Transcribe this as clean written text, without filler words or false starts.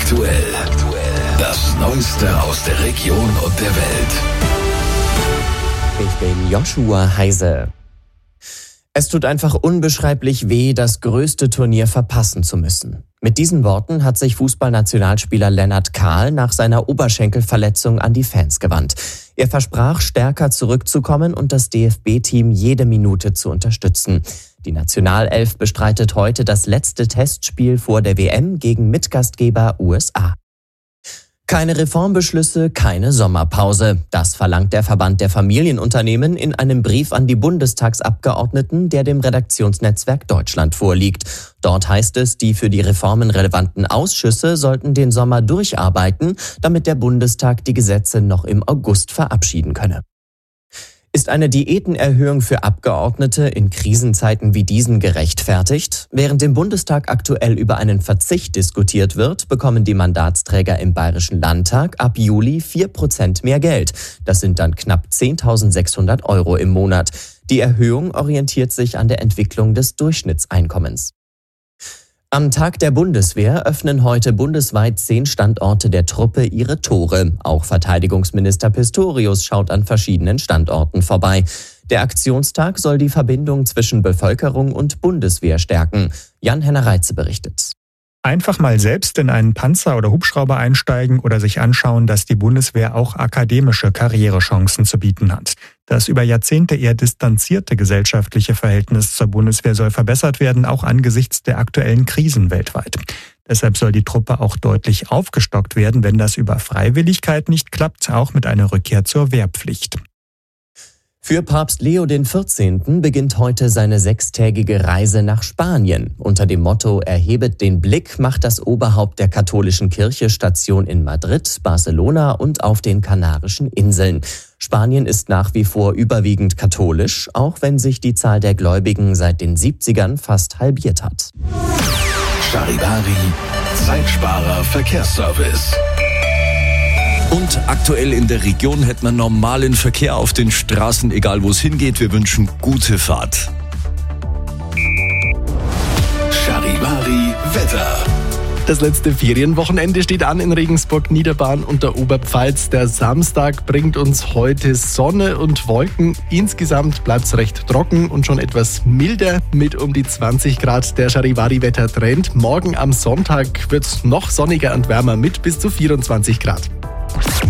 aktuell. Das Neueste aus der Region und der Welt. Ich bin Joshua Heise. Es tut einfach unbeschreiblich weh, das größte Turnier verpassen zu müssen. Mit diesen Worten hat sich Fußballnationalspieler Lennart Kahl nach seiner Oberschenkelverletzung an die Fans gewandt. Er versprach, stärker zurückzukommen und das DFB-Team jede Minute zu unterstützen. Die Nationalelf bestreitet heute das letzte Testspiel vor der WM gegen Mitgastgeber USA. Keine Reformbeschlüsse, keine Sommerpause. Das verlangt der Verband der Familienunternehmen in einem Brief an die Bundestagsabgeordneten, der dem Redaktionsnetzwerk Deutschland vorliegt. Dort heißt es, die für die Reformen relevanten Ausschüsse sollten den Sommer durcharbeiten, damit der Bundestag die Gesetze noch im August verabschieden könne. Ist eine Diätenerhöhung für Abgeordnete in Krisenzeiten wie diesen gerechtfertigt? Während im Bundestag aktuell über einen Verzicht diskutiert wird, bekommen die Mandatsträger im Bayerischen Landtag ab Juli 4% mehr Geld. Das sind dann knapp 10.600 € im Monat. Die Erhöhung orientiert sich an der Entwicklung des Durchschnittseinkommens. Am Tag der Bundeswehr öffnen heute bundesweit 10 Standorte der Truppe ihre Tore. Auch Verteidigungsminister Pistorius schaut an verschiedenen Standorten vorbei. Der Aktionstag soll die Verbindung zwischen Bevölkerung und Bundeswehr stärken. Jan-Henner Reitze berichtet. Einfach mal selbst in einen Panzer oder Hubschrauber einsteigen oder sich anschauen, dass die Bundeswehr auch akademische Karrierechancen zu bieten hat. Das über Jahrzehnte eher distanzierte gesellschaftliche Verhältnis zur Bundeswehr soll verbessert werden, auch angesichts der aktuellen Krisen weltweit. Deshalb soll die Truppe auch deutlich aufgestockt werden, wenn das über Freiwilligkeit nicht klappt, auch mit einer Rückkehr zur Wehrpflicht. Für Papst Leo XIV. Beginnt heute seine 6-tägige Reise nach Spanien. Unter dem Motto „Erhebet den Blick" macht das Oberhaupt der katholischen Kirche Station in Madrid, Barcelona und auf den Kanarischen Inseln. Spanien ist nach wie vor überwiegend katholisch, auch wenn sich die Zahl der Gläubigen seit den 70ern fast halbiert hat. Charivari, Zeitsparer Verkehrsservice. Und aktuell in der Region hätten wir normalen Verkehr auf den Straßen, egal wo es hingeht. Wir wünschen gute Fahrt. Charivari Wetter. Das letzte Ferienwochenende steht an in Regensburg, Niederbayern und der Oberpfalz. Der Samstag bringt uns heute Sonne und Wolken. Insgesamt bleibt es recht trocken und schon etwas milder mit um die 20 Grad. Der Charivari-Wettertrend. Morgen am Sonntag wird es noch sonniger und wärmer mit bis zu 24 Grad.